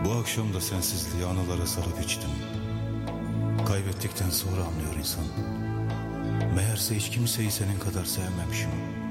Bu akşam da sensizliği anılara sarıp içtim. Kaybettikten sonra anlıyor insan. Meğerse hiç kimseyi senin kadar sevmemişim.